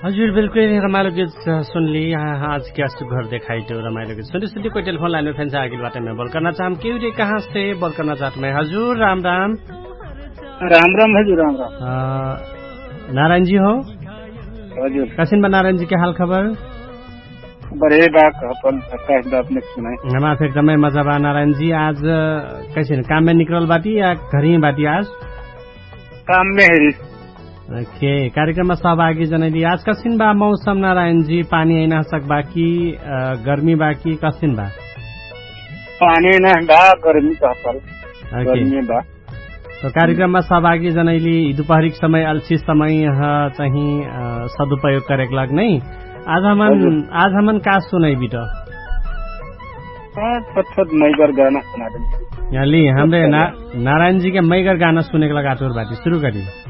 हजुर बिल्कुल रमाइलो गीत सुनली आज क्या घर दिखाई दो रमाइलो गीत सुनी कोई टेलीफोन लाइन में फैंस आगे बाटे में बोल करना चाहम क्यों रे कहाँ से बोल करना चाहते मैं हजूर राम राम राम राम हजुर राम राम नारायण जी हो हजुर कसिन बा नारायण जी के हाल खबर बड़े बात अपन आकाश दाप ने सुनाए हमारा फिर एकदमै मजा बा नारायण जी आज कैसे काम में निकल बाटी या घर ही बाटी आज काम में है ओके कार्यक्रम में सहभागी जनैली आज कसिन बा मौसम नारायण जी पानी ऐना सक बाकी गर्मी बाकी कसिन बा पानी न बा गर्मी का फल गर्मी बा तो कार्यक्रम में सहभागी जनैली दोपहरिक समय अल्छी समय चाहिँ सदुपयोग करेक लग नहीं आज हमन का सुनाई बिट छोट मैगर गाना सुना दे यहाँ ली हमरे नारायण जी के मैगर गाना सुने के लगा बाटी शुरू करी